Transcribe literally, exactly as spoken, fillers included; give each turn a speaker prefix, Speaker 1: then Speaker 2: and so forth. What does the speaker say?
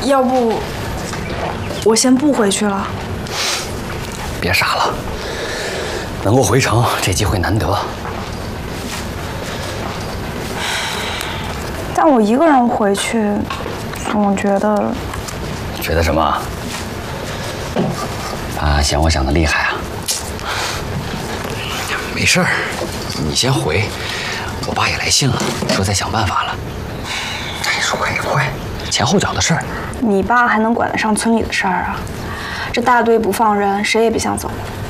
Speaker 1: 要不我先不回去了。
Speaker 2: 别傻了，能够回城，这机会难得。
Speaker 1: 但我一个人回去，总觉得……
Speaker 2: 觉得什么？啊，嫌我想的厉害啊？没事儿，你先回。我爸也来信了，说在想办法了。哎，说快也快，前后脚的事儿。
Speaker 1: 你爸还能管得上村里的事儿啊？这大队不放人，谁也别想走。